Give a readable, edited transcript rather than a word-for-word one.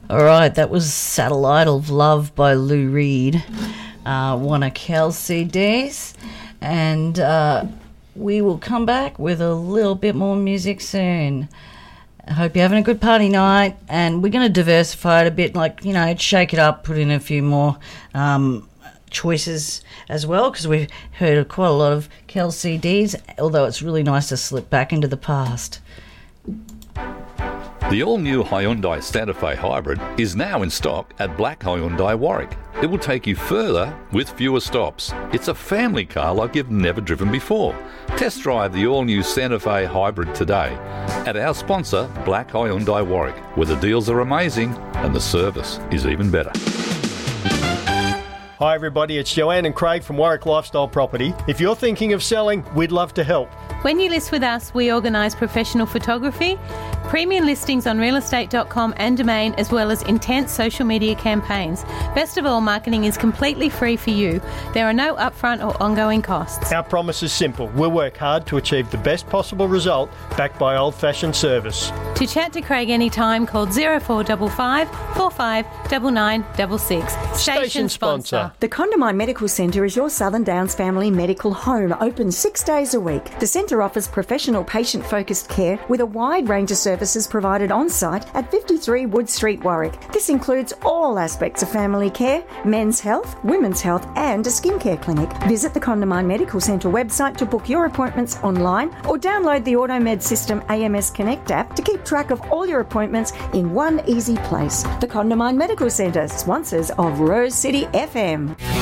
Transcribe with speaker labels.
Speaker 1: All right, that was Satellite of Love by Lou Reed, one of Kel's CDs, and we will come back with a little bit more music soon. I hope you're having a good party night, and we're going to diversify it a bit, like, you know, shake it up, put in a few more choices as well, because we've heard quite a lot of Kel CDs, although it's really nice to slip back into the past.
Speaker 2: The all-new Hyundai Santa Fe Hybrid is now in stock at Black Hyundai Warwick. It will take you further with fewer stops. It's a family car like you've never driven before. Test drive the all-new Santa Fe Hybrid today at our sponsor, Black Hyundai Warwick, where the deals are amazing and the service is even better.
Speaker 3: Hi everybody, it's Joanne and Craig from Warwick Lifestyle Property. If you're thinking of selling, we'd love to help.
Speaker 4: When you list with us, we organise professional photography, premium listings on realestate.com and Domain, as well as intense social media campaigns. Best of all, marketing is completely free for you. There are no upfront or ongoing costs.
Speaker 3: Our promise is simple. We'll work hard to achieve the best possible result, backed by old-fashioned service.
Speaker 4: To chat to Craig anytime, call 0455 45 9966.
Speaker 3: Station sponsor.
Speaker 5: The Condamine Medical Centre is your Southern Downs family medical home, open 6 days a week. The centre offers professional patient-focused care with a wide range of services provided on-site at 53 Wood Street, Warwick. This includes all aspects of family care, men's health, women's health and a skincare clinic. Visit the Condamine Medical Centre website to book your appointments online or download the AutoMed System AMS Connect app to keep track of all your appointments in one easy place. The Condamine Medical Centre, sponsors of Rose City FM.